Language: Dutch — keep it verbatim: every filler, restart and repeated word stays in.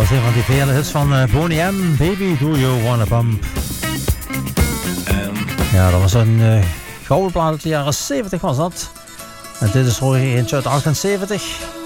was een van die vele hits van uh, Boney M. Baby, do you wanna bump? Ja, dat was een uh, gouden plaat uit de jaren zeventig was dat. En dit is er eentje uit achtenzeventig.